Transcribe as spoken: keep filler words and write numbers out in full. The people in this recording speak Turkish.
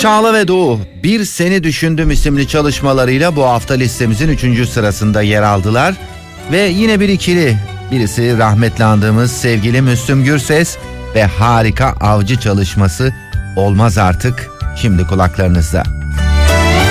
Çağla ve Doğu Bir Seni Düşündüm isimli çalışmalarıyla bu hafta listemizin üçüncü sırasında yer aldılar. Ve yine bir ikili, birisi rahmetli andığımız sevgili Müslüm Gürses ve harika Avcı çalışması Olmaz Artık şimdi kulaklarınızda.